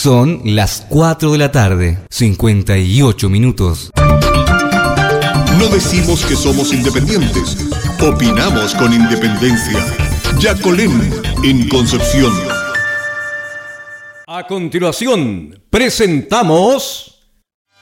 Son las 4 de la tarde, 58 minutos. No decimos que somos independientes, opinamos con independencia. Yacolén, en Concepción. A continuación, presentamos...